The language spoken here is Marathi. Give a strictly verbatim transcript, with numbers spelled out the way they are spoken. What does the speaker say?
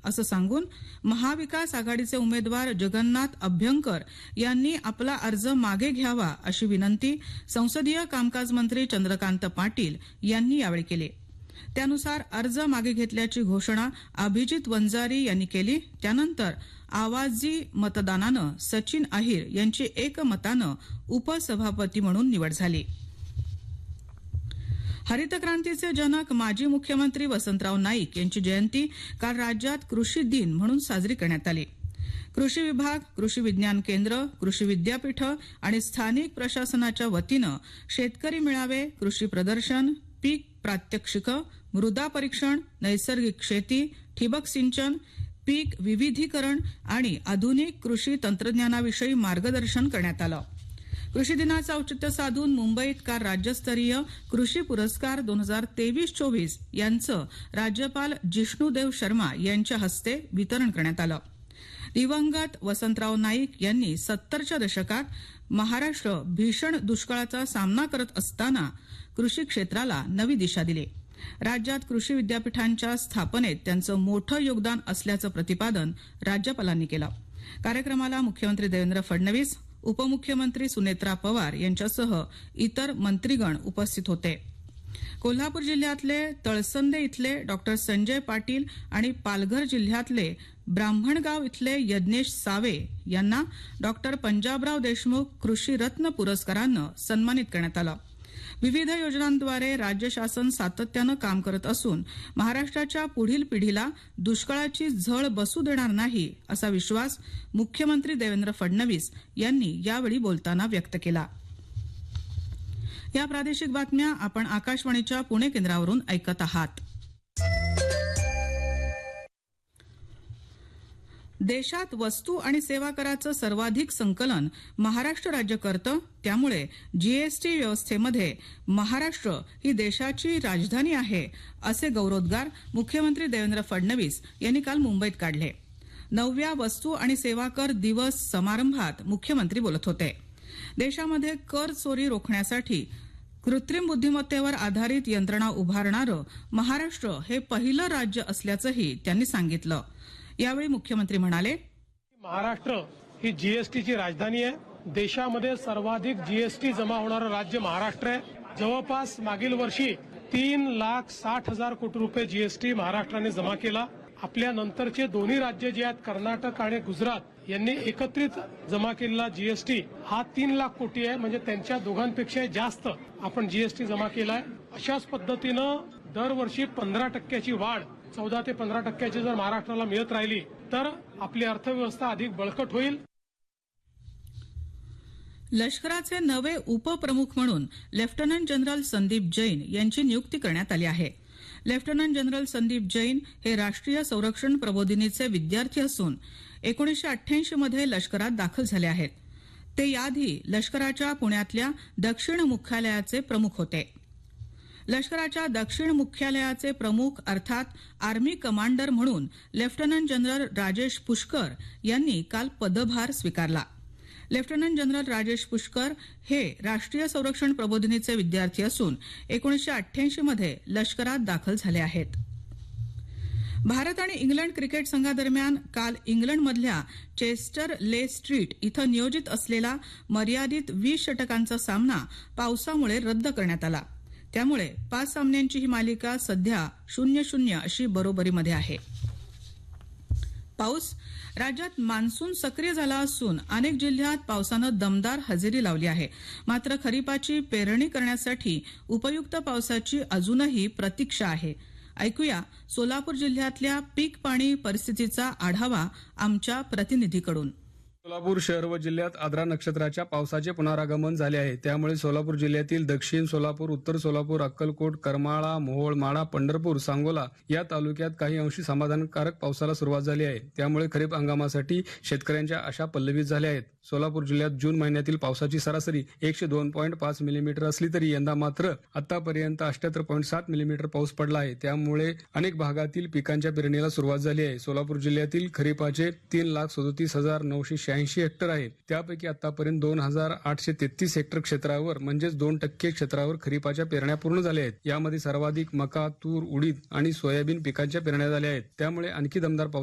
असं सांगून महाविकास आघाडीचे उमेदवार जगन्नाथ अभ्यंकर यांनी आपला अर्ज मागे घ्यावा अशी विनंती संसदीय कामकाज मंत्री चंद्रकांत पाटील यांनी यावेळी केली. त्यानुसार अर्ज मागे घेतल्याची घोषणा अभिजित वंजारी यांनी केली. त्यानंतर आवाजी मतदानानं सचिन अहिर यांची एकमतानं उपसभापती म्हणून निवड झाली. हरित क्रांतीचे जनक माजी मुख्यमंत्री वसंतराव नाईक यांची जयंती काल राज्यात कृषी दिन म्हणून साजरी करण्यात आली. कृषी विभाग, कृषी विज्ञान केंद्र, कृषी विद्यापीठ आणि स्थानिक प्रशासनाच्या वतीनं शेतकरी मेळावे, कृषी प्रदर्शन, पीक प्रात्यक्षिक, मृदा परीक्षण, नैसर्गिक शेती, ठिबक सिंचन, पीक विविधीकरण आणि आधुनिक कृषी तंत्रज्ञानाविषयी मार्गदर्शन करण्यात आलं. कृषी दिनाचं औचित्य साधून मुंबईत काल राज्यस्तरीय कृषी पुरस्कार दोन हजार तेवीस चोवीस यांचं राज्यपाल जिष्णुदेव शर्मा यांच्या हस्ते वितरण करण्यात आलं. दिवंगत वसंतराव नाईक यांनी सत्तरच्या दशकात महाराष्ट्र भीषण दुष्काळाचा सामना करत असताना कृषी क्षेत्राला नवी दिशा दिली. राज्यात कृषी विद्यापीठांच्या स्थापनेत त्यांचं मोठं योगदान असल्याचं प्रतिपादन राज्यपालांनी केलं. कार्यक्रमाला मुख्यमंत्री देवेंद्र फडणवीस, उपमुख्यमंत्री सुनेत्रा पवार यांच्यासह इतर मंत्रीगण उपस्थित होते. कोल्हापूर जिल्ह्यातले तळसंदे इथले डॉक्टर संजय पाटील आणि पालघर जिल्ह्यातले ब्राह्मणगाव इथले यज्ञेश सावे यांना डॉक्टर पंजाबराव देशमुख कृषी रत्न पुरस्कारानं सन्मानित करण्यात आलं. विविध योजनांद्वारे राज्य शासन सातत्यानं काम करत असून महाराष्ट्राच्या पुढील पिढीला दुष्काळाची झळ बसू देणार नाही असा विश्वास मुख्यमंत्री देवेंद्र फडणवीस यांनी यावेळी बोलताना व्यक्त केला. या प्रादेशिक बातम्या आपण आकाशवाणीच्या पुणे केंद्रावरून ऐकत आहात. देशात वस्तू आणि सेवा कराचं सर्वाधिक संकलन महाराष्ट्र राज्य करतं. त्यामुळे जीएसटी व्यवस्थेमध्ये महाराष्ट्र ही देशाची राजधानी आहे असे गौरवोद्गार मुख्यमंत्री देवेंद्र फडणवीस यांनी काल मुंबईत काढले. नवव्या वस्तू आणि सेवा कर दिवस समारंभात मुख्यमंत्री बोलत होते. देशामध्ये कर चोरी रोखण्यासाठी कृत्रिम बुद्धिमत्तेवर आधारित यंत्रणा उभारणारं महाराष्ट्र हे पहिलं राज्य असल्याचंही त्यांनी सांगितलं. यावेळी मुख्यमंत्री म्हणाले, महाराष्ट्र ही जीएसटीची राजधानी आहे. देशामध्ये सर्वाधिक जीएसटी जमा होणारं राज्य महाराष्ट्र आहे. जवळपास मागील वर्षी तीन लाख साठ हजार कोटी रुपये जीएसटी महाराष्ट्राने जमा केला. आपल्या नंतरचे दोन्ही राज्य जे आहेत कर्नाटक आणि गुजरात यांनी एकत्रित जमा केलेला जीएसटी हा तीन लाख कोटी आहे. म्हणजे त्यांच्या दोघांपेक्षा जास्त आपण जीएसटी जमा केलाय. अशाच पद्धतीनं दरवर्षी पंधरा टक्क्याची वाढ चौदा ते पंधरा टक्क्याची जर महाराष्ट्राला मिळत राहिली तर आपली अर्थव्यवस्था अधिक बळकट होईल. लष्कराचे नवे उपप्रमुख म्हणून लेफ्टनंट जनरल संदीप जैन यांची नियुक्ती करण्यात आली आहे. लेफ्टनंट जनरल संदीप जैन हे राष्ट्रीय संरक्षण प्रबोधिनीचे विद्यार्थी असून एकोणीसशे अठ्ठ्याऐंशी मध्ये लष्करात दाखल झाले आहेत. ते याआधी लष्कराच्या पुण्यातल्या दक्षिण मुख्यालयाचे प्रमुख होते. लष्कराच्या दक्षिण मुख्यालयाचे प्रमुख अर्थात आर्मी कमांडर म्हणून लेफ्टनंट जनरल राजेश पुष्कर यांनी काल पदभार स्वीकारला. लेफ्टनंट जनरल राजेश पुष्कर हे राष्ट्रीय संरक्षण प्रबोधिनीचे विद्यार्थी असून एकोणीसशे अठ्ठ्याऐंशी मध्ये लष्करात दाखल झाले आहेत. भारत आणि इंग्लंड क्रिकेट संघादरम्यान काल इंग्लंडमधल्या चेस्टर ले स्ट्रीट इथं नियोजित असलेला मर्यादित वीस षटकांचा सामना पावसामुळे रद्द करण्यात आला. त्यामुळे पाच सामन्यांची ही मालिका सध्या शून्य शून्य अशी बरोबरीमध्ये आहे. पाऊस राज्यात मान्सून सक्रिय झाला असून अनेक जिल्ह्यात पावसानं दमदार हजेरी लावली आहे. मात्र खरीपाची पेरणी करण्यासाठी उपयुक्त पावसाची अजूनही प्रतीक्षा आहे. ऐकूया सोलापूर जिल्ह्यातल्या पीक पाणी परिस्थितीचा आढावा आमच्या प्रतिनिधीकडून. सोलापूर शहर व जिल्ह्यात आद्रा नक्षत्राच्या पावसाचे पुनरागमन झाले आहे. त्यामुळे सोलापूर जिल्ह्यातील दक्षिण सोलापूर, उत्तर सोलापूर, अक्कलकोट, करमाळा, मोहोळ, माढा, पंढरपूर, सांगोला या तालुक्यात काही अंशी समाधानकारक पावसाला सुरुवात झाली आहे. त्यामुळे खरीप हंगामासाठी शेतकऱ्यांच्या आशा पल्लवित झाल्या आहेत. सोलापूर जिल्ह्यात जून महिन्यातील पावसाची सरासरी एकशे दोन पॉईंट पाच मिलीमीटर असली तरी यंदा मात्र आतापर्यंत अठ्याहत्तर पॉईंट सात मिलीमीटर पाऊस पडला आहे. त्यामुळे अनेक भागातील पिकांच्या पेरणीला सुरुवात झाली आहे. सोलापूर जिल्ह्यातील खरीपाचे तीन लाख सदोतीस हजार नऊशे शहाऐंशी हेक्टर आहे. त्यापैकी आतापर्यंत दोन हजार आठशे तेहतीस हेक्टर क्षेत्रावर म्हणजेच दोन टक्के क्षेत्रावर खरीपाच्या पेरण्या पूर्ण झाल्या आहेत. यामध्ये सर्वाधिक मका, तूर, उडीद आणि सोयाबीन पिकांच्या पेरण्या झाल्या आहेत. त्यामुळे आणखी दमदार पाऊस